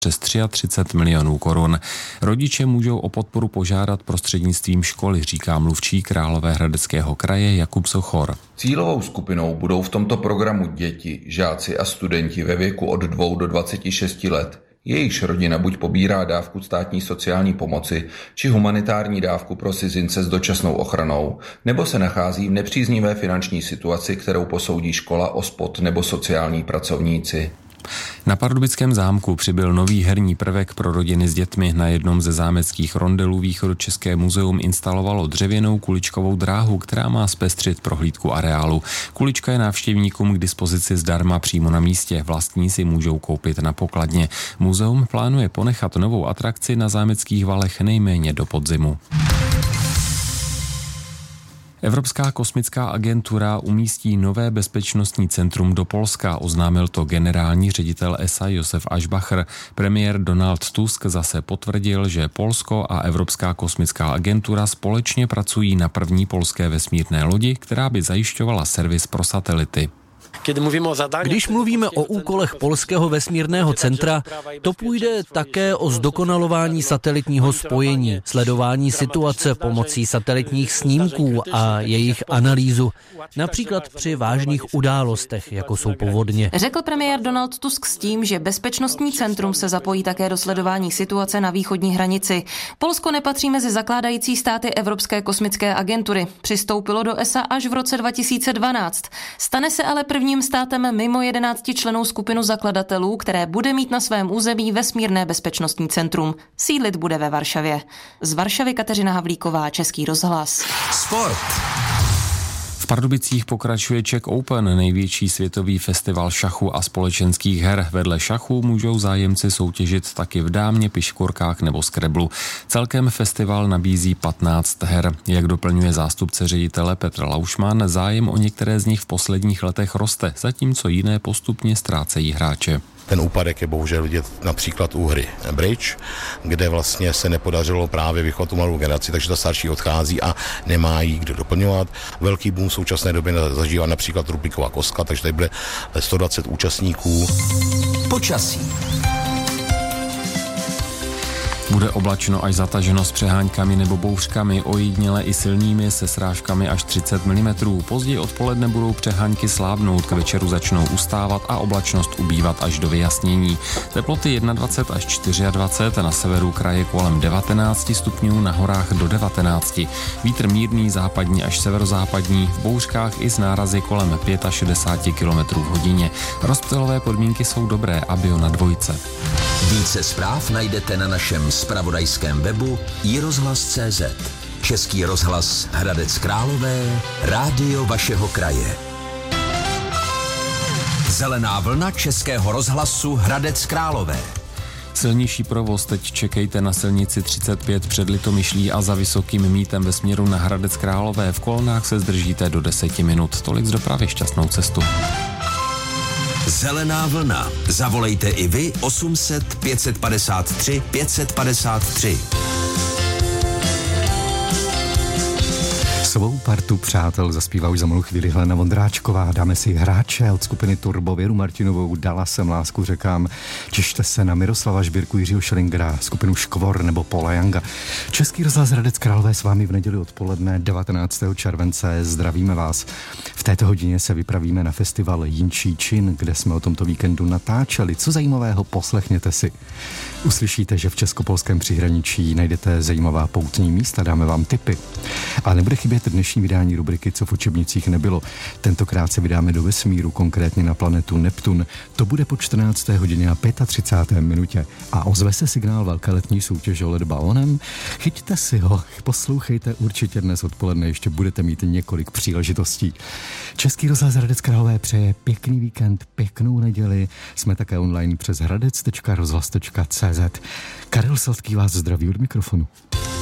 přes 33 milionů korun. Rodiče můžou o podporu požádat prostřednictvím školy, říká mluvčí Královéhradeckého kraje Jakub Sochor. Cílovou skupinou budou v tomto programu děti, žáci a studenti ve věku od 2 do 26 let. Jejichž rodina buď pobírá dávku státní sociální pomoci či humanitární dávku pro cizince s dočasnou ochranou, nebo se nachází v nepříznivé finanční situaci, kterou posoudí škola, OSPOD nebo sociální pracovníci. Na Pardubickém zámku přibyl nový herní prvek pro rodiny s dětmi. Na jednom ze zámeckých rondelů Východočeské muzeum instalovalo dřevěnou kuličkovou dráhu, která má zpestřit prohlídku areálu. Kulička je návštěvníkům k dispozici zdarma přímo na místě. Vlastníci můžou koupit na pokladně. Muzeum plánuje ponechat novou atrakci na zámeckých valech nejméně do podzimu. Evropská kosmická agentura umístí nové bezpečnostní centrum do Polska, oznámil to generální ředitel ESA Josef Aschbacher. Premiér Donald Tusk zase potvrdil, že Polsko a Evropská kosmická agentura společně pracují na první polské vesmírné lodi, která by zajišťovala servis pro satelity. Když mluvíme o úkolech Polského vesmírného centra, to půjde také o zdokonalování satelitního spojení, sledování situace pomocí satelitních snímků a jejich analýzu, například při vážných událostech, jako jsou povodně. Řekl premiér Donald Tusk s tím, že bezpečnostní centrum se zapojí také do sledování situace na východní hranici. Polsko nepatří mezi zakládající státy Evropské kosmické agentury. Přistoupilo do ESA až v roce 2012. Stane se ale prvním státem mimo 11 členů skupinu zakladatelů, které bude mít na svém území vesmírné bezpečnostní centrum. Sídlit bude ve Varšavě. Z Varšavy Kateřina Havlíková, Český rozhlas. Sport. V Pardubicích pokračuje Czech Open, největší světový festival šachu a společenských her. Vedle šachu můžou zájemci soutěžit taky v dámě, piškorkách nebo skreblu. Celkem festival nabízí 15 her. Jak doplňuje zástupce ředitele Petr Laušman, zájem o některé z nich v posledních letech roste, zatímco jiné postupně ztrácejí hráče. Ten úpadek je bohužel vidět například u hry Bridge, kde vlastně se nepodařilo právě vychovat tu mladou generaci, takže ta starší odchází a nemá jí kdo doplňovat. Velký boom v současné době zažívá například Rubiková kostka, takže tady bude 120 účastníků. Počasí. Bude oblačno až zataženo s přeháňkami nebo bouřkami, ojediněle i silnými se srážkami až 30 mm. Později odpoledne budou přeháňky slábnout, k večeru začnou ustávat a oblačnost ubývat až do vyjasnění. Teploty 21 až 24, na severu kraje kolem 19 stupňů, na horách do 19. Vítr mírný západní až severozápadní, v bouřkách i s nárazy kolem 65 km/h. Rozptylové podmínky jsou dobré a bio na dvojce. Více zpráv najdete na našem zpravodajském webu iRozhlas.cz. Český rozhlas Hradec Králové, rádio vašeho kraje. Zelená vlna Českého rozhlasu Hradec Králové. Silnější provoz teď čekejte na silnici 35 před Litomyšlí a za Vysokým Mýtem ve směru na Hradec Králové. V Kolnách se zdržíte do 10 minut. Tolik z dopravy, šťastnou cestu. Zelená vlna. Zavolejte i vy 800 553 553. Svou partu přátel zaspívá už za malou chvíli Helena Vondráčková. Dáme si hráče od skupiny Turbo, Věru Martinovou, Dala jsem lásku řekám. Těšte se na Miroslava Žbírku, Jiřího Šelingera, skupinu Škvor nebo Paula Younga. Český rozhlas Hradec Králové s vámi v neděli odpoledne 19. července. Zdravíme vás. V této hodině se vypravíme na festival Jinčí Čin, kde jsme o tomto víkendu natáčeli. Co zajímavého, poslechněte si. Uslyšíte, že v českopolském příhraničí najdete zajímavá poutní místa, dáme vám tipy. A nebude chybět dnešní vydání rubriky Co v učebnicích nebylo. Tentokrát se vydáme do vesmíru, konkrétně na planetu Neptun. To bude po 14. hodině a 35. minutě. A ozve se signál velké letní soutěže o LED balonem? Chyťte si ho, poslouchejte, určitě dnes odpoledne ještě budete mít několik příležitostí. Český rozhlas Hradec Králové přeje pěkný víkend, pěknou neděli. Jsme také online přes hradec.rozhlas.cz. Karel Sladký vás zdraví od mikrofonu.